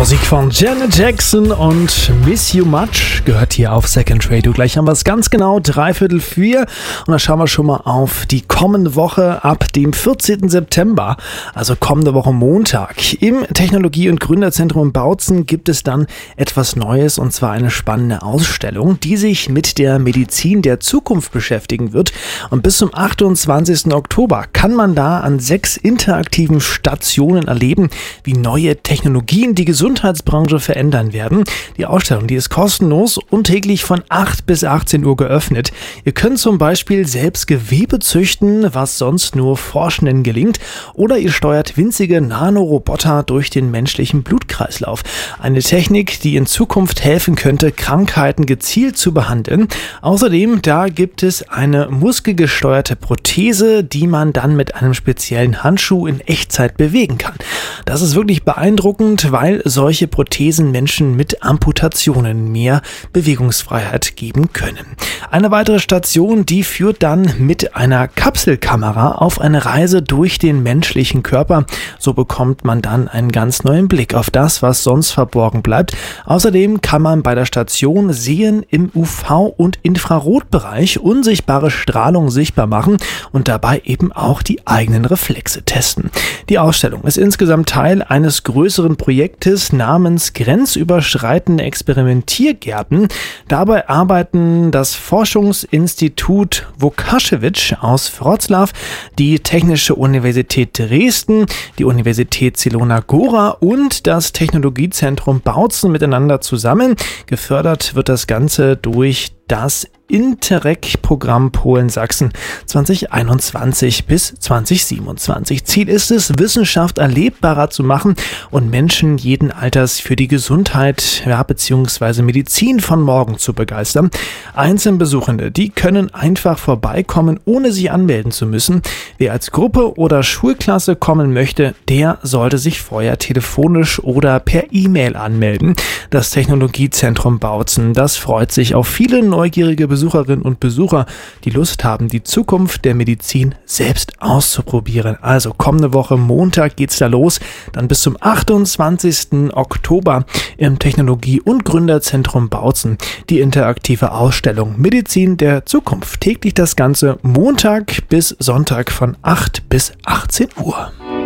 Musik von Janet Jackson und Miss You Much gehört hier auf Second Radio. Gleich haben wir es ganz genau 3:45 und dann schauen wir schon mal auf die kommende Woche ab dem 14. September, also kommende Woche Montag. Im Technologie- und Gründerzentrum in Bautzen gibt es dann etwas Neues, und zwar eine spannende Ausstellung, die sich mit der Medizin der Zukunft beschäftigen wird. Und bis zum 28. Oktober kann man da an 6 interaktiven Stationen erleben, wie neue Technologien die Gesundheitsbranche verändern werden. Die Ausstellung, die ist kostenlos und täglich von 8 bis 18 Uhr geöffnet. Ihr könnt zum Beispiel selbst Gewebe züchten, was sonst nur Forschenden gelingt, oder ihr steuert winzige Nanoroboter durch den menschlichen Blutkreislauf. Eine Technik, die in Zukunft helfen könnte, Krankheiten gezielt zu behandeln. Außerdem, da gibt es eine muskelgesteuerte Prothese, die man dann mit einem speziellen Handschuh in Echtzeit bewegen kann. Das ist wirklich beeindruckend, weil solche Prothesen Menschen mit Amputationen mehr Bewegungsfreiheit geben können. Eine weitere Station, die führt dann mit einer Kapselkamera auf eine Reise durch den menschlichen Körper. So bekommt man dann einen ganz neuen Blick auf das, was sonst verborgen bleibt. Außerdem kann man bei der Station sehen, im UV- und Infrarotbereich unsichtbare Strahlung sichtbar machen und dabei eben auch die eigenen Reflexe testen. Die Ausstellung ist insgesamt Teil eines größeren Projektes namens Grenzüberschreitende Experimentiergärten. Dabei arbeiten das Forschungsinstitut Vukašević aus Wrocław, die Technische Universität Dresden, die Universität Zielona Góra und das Technologiezentrum Bautzen miteinander zusammen. Gefördert wird das Ganze durch das Interreg-Programm Polen-Sachsen 2021 bis 2027. Ziel ist es, Wissenschaft erlebbarer zu machen und Menschen jeden Alters für die Gesundheit bzw. Medizin von morgen zu begeistern. Einzelne Besuchende, die können einfach vorbeikommen, ohne sich anmelden zu müssen. Wer als Gruppe oder Schulklasse kommen möchte, der sollte sich vorher telefonisch oder per E-Mail anmelden. Das Technologiezentrum Bautzen, das freut sich auf viele neugierige Besucherinnen und Besucher, die Lust haben, die Zukunft der Medizin selbst auszuprobieren. Also kommende Woche Montag geht's da los, dann bis zum 28. Oktober im Technologie- und Gründerzentrum Bautzen die interaktive Ausstellung Medizin der Zukunft. Täglich das Ganze Montag bis Sonntag von 8 bis 18 Uhr.